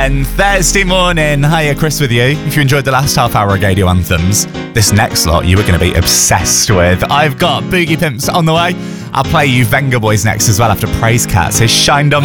And Thursday morning, hiya, Chris with you. If you enjoyed the last half hour of Radio Anthems, this next lot you were going to be obsessed with. I've got Boogie Pimps on the way. I'll play you Venga Boys next as well after Praise Cats. It's Shined On